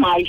mais.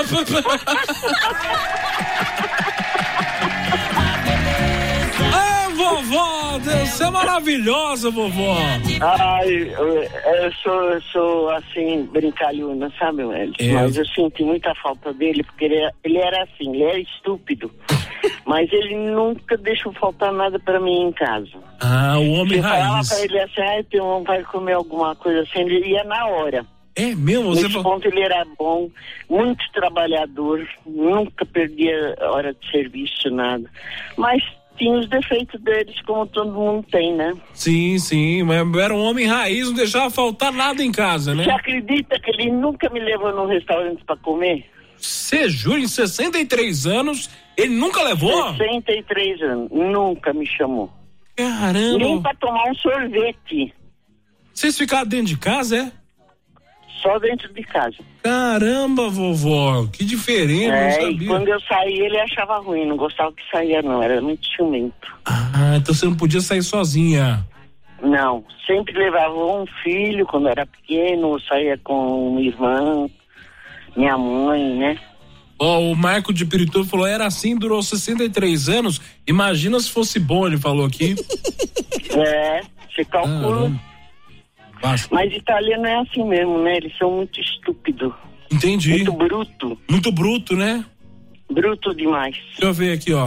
Vovó, você é maravilhosa, vovó. Ai, eu sou assim, brincalhona, sabe, Hélio? Mas eu senti muita falta dele, porque ele era assim, ele era estúpido. Mas ele nunca deixou faltar nada pra mim em casa. Ah, o homem raiz. Você falava pra ele assim, tem um vai comer alguma coisa assim, ele ia na hora. É mesmo? Nesse ponto ele era bom, muito trabalhador, nunca perdia hora de serviço, nada. Mas tinha os defeitos deles, como todo mundo tem, né? Sim, mas era um homem raiz, não deixava faltar nada em casa, né? Você acredita que ele nunca me levou num restaurante pra comer? Você jura, em 63 anos, ele nunca levou? 63 anos, nunca me chamou. Caramba! Nem pra tomar um sorvete. Vocês ficaram dentro de casa, é? Só dentro de casa. Caramba, vovó, que diferente, não sabia. E quando eu saí, ele achava ruim, não gostava que saía não, era muito ciumento. Ah, então você não podia sair sozinha. Não, sempre levava um filho quando era pequeno, saía com minha irmã, minha mãe, né? O Marco de Pirituba falou, era assim, durou 63 anos, imagina se fosse bom, ele falou aqui. Você calcula. Mas italiano é assim mesmo, né? Eles são muito estúpidos. Entendi. Muito bruto. Muito bruto, né? Bruto demais. Deixa eu ver aqui, ó.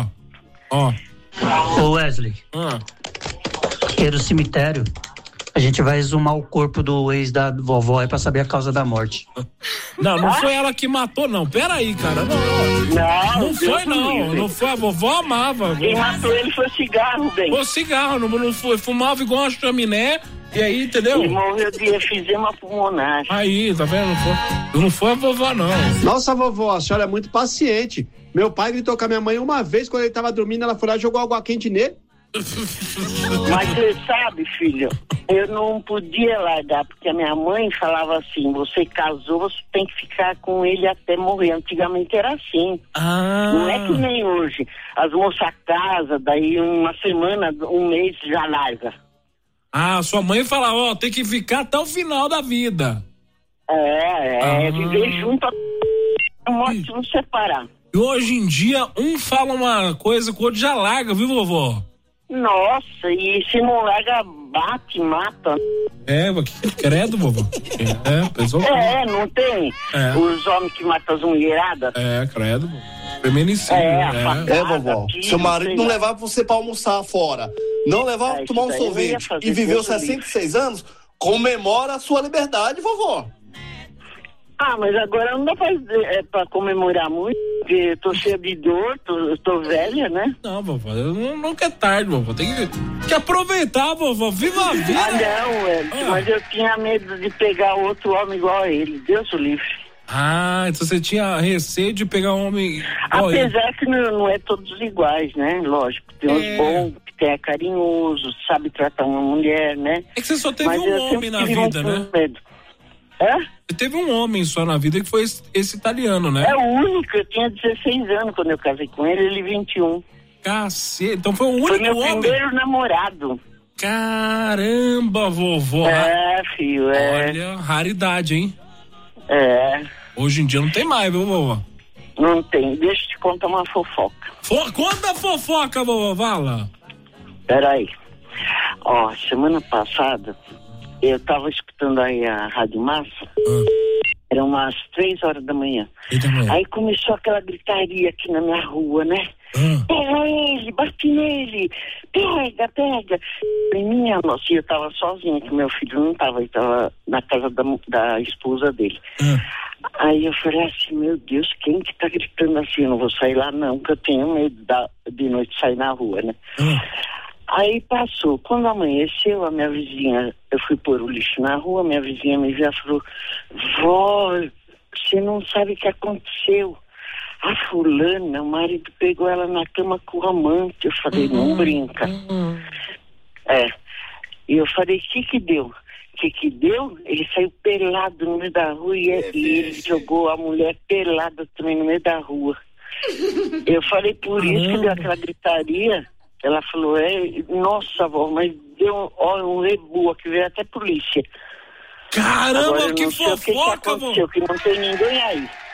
Ô Wesley. Ir no cemitério, a gente vai exumar o corpo do ex da vovó aí pra saber a causa da morte. Não foi ela que matou, não. Pera aí, cara. Não foi, não. Não foi, a vovó amava. Quem matou ele foi o cigarro, bem. Foi cigarro, não foi. Fumava igual uma chaminé. E aí, entendeu? Ele morreu de efizema pulmonar. Aí, tá vendo? Não foi a vovó, não. Nossa, vovó, a senhora é muito paciente. Meu pai gritou com a minha mãe uma vez, quando ele tava dormindo, ela foi lá e jogou água quente nele. Mas você sabe, filho, eu não podia largar, porque a minha mãe falava assim, você casou, você tem que ficar com ele até morrer. Antigamente era assim. Não é que nem hoje. As moças casam, daí uma semana, um mês já larga. Sua mãe fala, tem que ficar até o final da vida. Viver junto a morte não separar. E hoje em dia, um fala uma coisa que o outro já larga, viu, vovó? Nossa, e se não larga, bate, mata. Credo, vovó. Pessoal. Não tem? Os homens que matam as mulheradas. Credo, vovó. Feminicídio. Vovó. Seu marido não levava você pra almoçar fora. Não levava pra tomar um sorvete. E viveu 66 anos, comemora a sua liberdade, vovó. Mas agora não dá pra comemorar muito, porque eu tô cheia de dor, tô velha, né? Não, vovó, nunca é tarde, vovó. Tem que aproveitar, vovó. Viva a vida! Mas eu tinha medo de pegar outro homem igual a ele. Deus o livre. Então você tinha receio de pegar um homem igual Apesar que não é todos iguais, né? Lógico, tem uns bons, que é carinhoso, sabe tratar uma mulher, né? É que você só teve um homem na vida, né? Medo. Você teve um homem só na vida que foi esse italiano, né? É o único, eu tinha 16 anos quando eu casei com ele 21. Cacete, então foi o único homem. Foi meu homem. Primeiro namorado. Caramba, vovó. Filho, Olha, raridade, hein? Hoje em dia não tem mais, viu, vovó? Não tem, deixa eu te contar uma fofoca. Conta a fofoca, vovó, fala. Peraí. Semana passada, eu tava escutando aí a Rádio Massa, eram umas 3 horas da manhã. Aí começou aquela gritaria aqui na minha rua, né? Pega ele, bate nele, pega. E minha nossa, eu tava sozinha, que meu filho não tava, ele tava na casa da esposa dele. Aí eu falei assim, meu Deus, quem que tá gritando assim? Eu não vou sair lá não, porque eu tenho medo de noite sair na rua, né? Aí passou, quando amanheceu, a minha vizinha, eu fui pôr o lixo na rua, minha vizinha me viu e falou, vó, você não sabe o que aconteceu. A fulana, o marido pegou ela na cama com o amante. Eu falei, não brinca. E eu falei, que deu? Que deu? Ele saiu pelado no meio da rua e ele jogou a mulher pelada também no meio da rua. Eu falei, por isso que deu aquela gritaria. Ela falou, nossa, avó, mas deu um rebu aqui, veio até polícia. Caramba, agora, que fofoca, vó! Que não tem ninguém aí.